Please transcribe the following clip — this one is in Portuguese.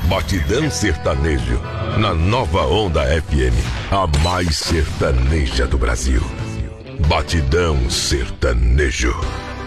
Batidão Sertanejo, na Nova Onda FM, a mais sertaneja do Brasil. Batidão Sertanejo.